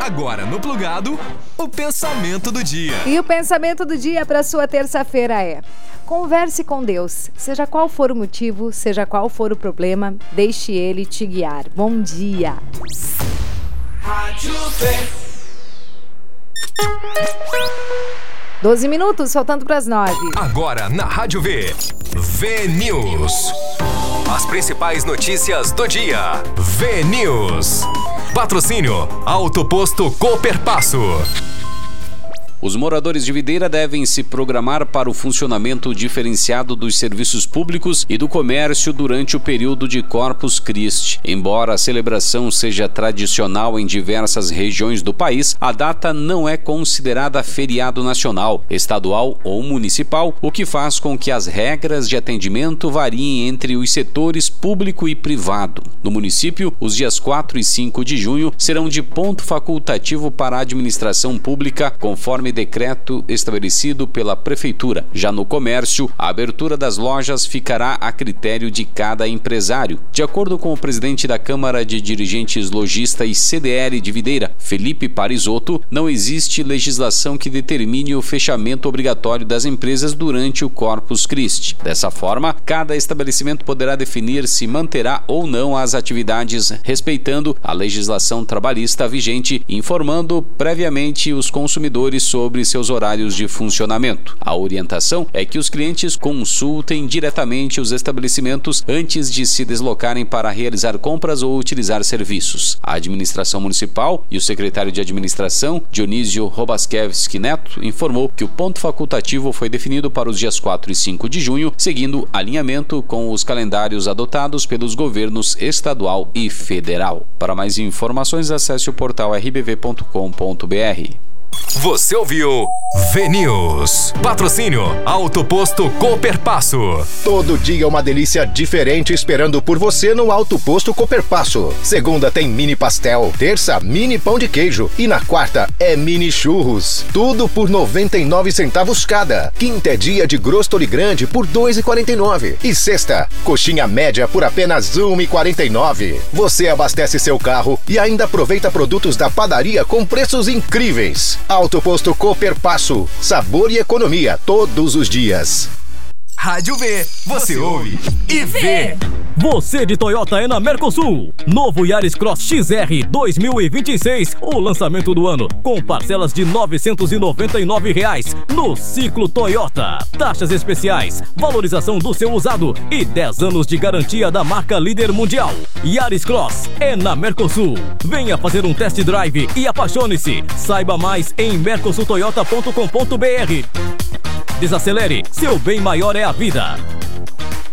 Agora no Plugado, o pensamento do dia. E o pensamento do dia para sua terça-feira é: converse com Deus. Seja qual for o motivo, seja qual for o problema, deixe Ele te guiar. Bom dia. Rádio V. 12 minutos, faltando para as 9. Agora na Rádio V, V-News. As principais notícias do dia. V-News. Patrocínio Auto Posto Cooperpasso. Os moradores de Videira devem se programar para o funcionamento diferenciado dos serviços públicos e do comércio durante o período de Corpus Christi. Embora a celebração seja tradicional em diversas regiões do país, a data não é considerada feriado nacional, estadual ou municipal, o que faz com que as regras de atendimento variem entre os setores público e privado. No município, os dias 4 e 5 de junho serão de ponto facultativo para a administração pública, conforme decreto estabelecido pela Prefeitura. Já no comércio, a abertura das lojas ficará a critério de cada empresário. De acordo com o presidente da Câmara de Dirigentes Logista e CDL de Videira, Felipe Parisotto, não existe legislação que determine o fechamento obrigatório das empresas durante o Corpus Christi. Dessa forma, cada estabelecimento poderá definir se manterá ou não as atividades respeitando a legislação trabalhista vigente, informando previamente os consumidores sobre seus horários de funcionamento. A orientação é que os clientes consultem diretamente os estabelecimentos antes de se deslocarem para realizar compras ou utilizar serviços. A administração municipal e o secretário de administração, Dionísio Robaskevski Neto, informou que o ponto facultativo foi definido para os dias 4 e 5 de junho, seguindo alinhamento com os calendários adotados pelos governos estadual e federal. Para mais informações, acesse o portal rbv.com.br. Você ouviu V-News. Patrocínio Auto Posto Cooperpasso. Todo dia uma delícia diferente esperando por você no Auto Posto Cooperpasso. Segunda tem mini pastel, terça mini pão de queijo e na quarta é mini churros. Tudo por 99 centavos cada. Quinta é dia de grostori grande por 2,49. E sexta, coxinha média por apenas 1,49. Você abastece seu carro e ainda aproveita produtos da padaria com preços incríveis. Auto Posto Cooperpasso, sabor e economia todos os dias. Rádio V, você ouve e vê. Você de Toyota é na Mercosul. Novo Yaris Cross XR 2026, o lançamento do ano, com parcelas de R$ 999 no Ciclo Toyota. Taxas especiais, valorização do seu usado e 10 anos de garantia da marca líder mundial. Yaris Cross é na Mercosul. Venha fazer um test drive e apaixone-se. Saiba mais em mercosultoyota.com.br. Desacelere, seu bem maior é a vida.